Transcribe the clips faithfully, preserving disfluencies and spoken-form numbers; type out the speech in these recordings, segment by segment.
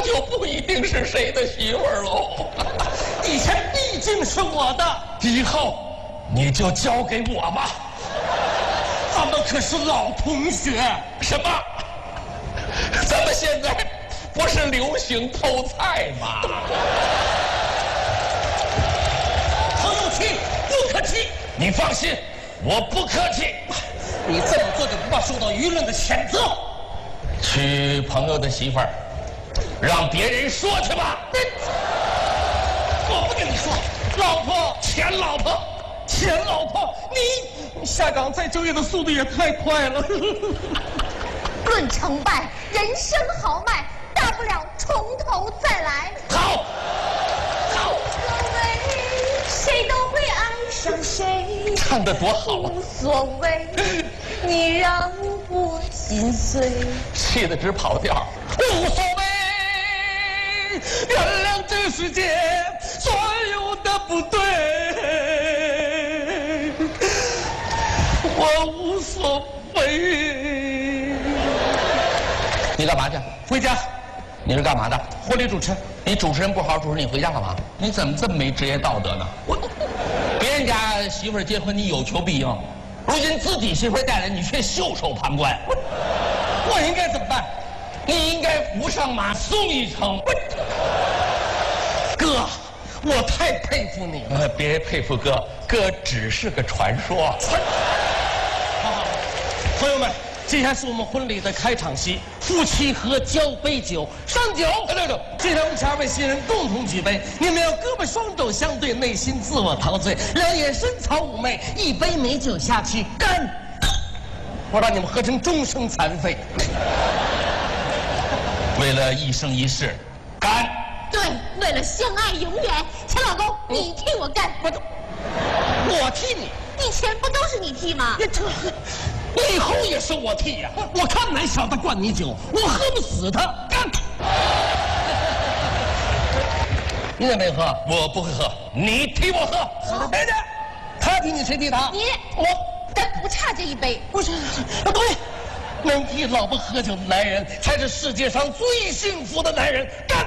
就不一定是谁的媳妇儿喽。 以前毕竟是我的， 以后你就交给我吧。 咱们可是老同学。 什么？咱们现在不是流行偷菜吗？ 朋友气不可气。 你放心，我不客气。 你这么做就不怕受到舆论的谴责？ 娶朋友的媳妇儿，让别人说去吧。 我不跟你说，老婆， 前老婆， 前老婆，你下岗再就业的速度也太快了。 论成败，人生豪迈，大不了从头再来。 好，好， 无所谓，谁都会爱上谁。 唱得多好啊！ 无所谓，你让我心碎。 气得直跑调。 无所谓，原谅这世界所有的不对。我无所谓。 你干嘛去？ 回家。 你是干嘛的？ 婚礼主持。 你主持人不好好主持，你回家干嘛？你怎么这么没职业道德呢？ 我， 别人家媳妇儿结婚，你有求必应；如今自己媳妇儿带来，你却袖手旁观。 我，我应该怎么办？ 你应该扶上马送一程。 哥，我太佩服你了。 呃，别佩服哥，哥只是个传说。 传。好好，朋友们。接下来是我们婚礼的开场戏，夫妻喝交杯酒，上酒。六六，这天我们前二位新人共同举杯，你们要胳膊双肘相对，内心自我陶醉，两眼深藏妩媚，一杯美酒下去，干！我让你们喝成终生残废。 为了一生一世，干！ 对，为了相爱永远，钱老公，你替我干。 我都，我替你。 以前不都是你替吗？ 你这。以后也是我替呀！我看哪小子灌你酒，我喝不死他！干！你也没喝， 我不会喝，你替我喝。 哎呀，他替你，谁替他？ 你我， 咱不差这一杯。 不是，啊对，能替老婆喝酒的男人才是世界上最幸福的男人。干！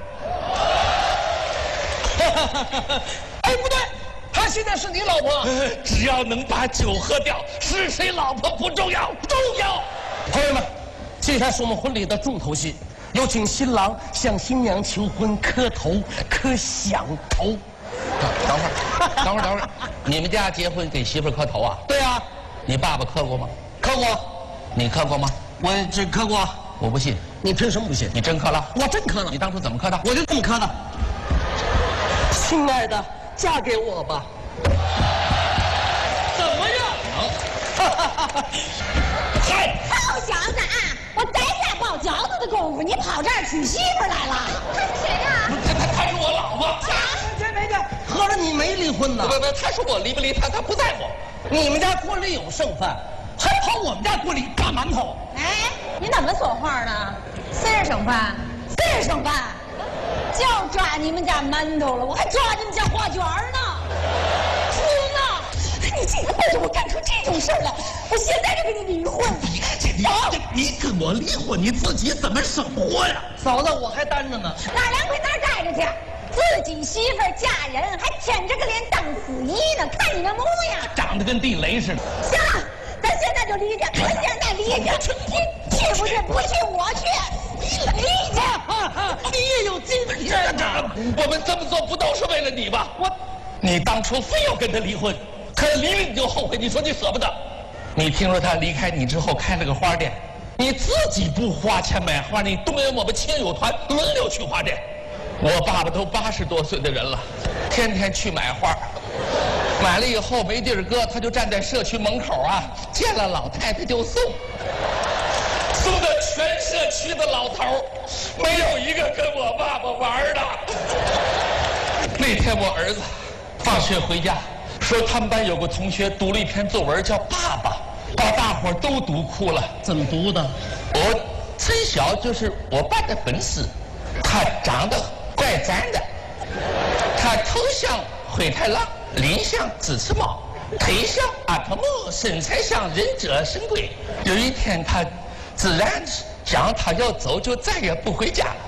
哎，不对。她现在是你老婆， 只要能把酒喝掉，是谁老婆不重要，重要。 朋友们，接下来是我们婚礼的重头戏，有请新郎向新娘求婚，磕头，磕响头。 等会儿，等会儿，等会儿，你们家结婚给媳妇儿磕头啊？ 对啊， 你爸爸磕过吗？ 磕过。 你磕过吗？ 我只磕过。 我不信。 你凭什么不信？ 你真磕了？ 我真磕了。 你当初怎么磕的？ 我就这么磕的。亲爱的。嫁给我吧，怎么样？ 嗨，好小子啊！我在家包饺子的功夫，你跑这儿娶媳妇来了？他是谁呀？ 他他他是我老婆。 别别别！合着你没离婚呢？ 不不，他说我离不离他，他不在乎。 你们家锅里有剩饭，还跑我们家锅里扒馒头？ 哎，你怎么说话呢？谁是剩饭？谁是剩饭？就抓你们家馒头了，我还抓你们家花卷呢！叔呢？你竟然背着我干出这种事来！我现在就跟你离婚！ 你看这你你跟我离婚，你自己怎么生活呀？ 嫂子，我还单着呢。 哪凉快哪儿待着去！自己媳妇儿嫁人，还舔着个脸当司仪呢，看你那模样， 长得跟地雷似的。 行了，咱现在就离去，我现在离去，你去不去？不去我去。离去！ 你也有今天呐！ 我们这么做不都是为了你吧？ 我， 你当初非要跟他离婚，可离了你就后悔。你说你舍不得？你听说他离开你之后开了个花店，你自己不花钱买花，你动员我们亲友团轮流去花店。我爸爸都八十多岁的人了，天天去买花，买了以后没地儿搁，他就站在社区门口啊，见了老太太就送。送的全社区的老头没有一个跟我爸爸玩的。那天我儿子放学回家，说他们班有个同学读了一篇作文叫《爸爸》，把大伙都读哭了。 怎么读的？ 我从小就是我爸的本事，他长得怪赞的，他头像灰太狼，脸像纸翅猫，腿像阿童木，身材像忍者神龟。有一天他自然讲他要走就再也不回家了。